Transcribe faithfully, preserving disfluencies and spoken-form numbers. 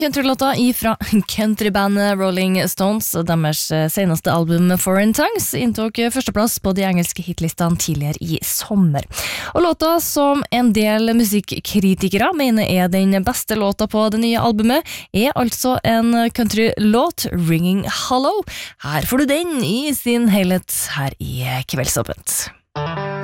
Countrylåta ifra countrybandet Rolling Stones, deres seneste album Foreign Tongues, inntok førsteplass på de engelske hitlistene tidligere i sommer. Og låta som en del musikkritikere mener er den beste låta på det nye albumet, er altså en countrylåt, Ringing Hollow. Her får du den i sin helhet her i Kveldsåpent.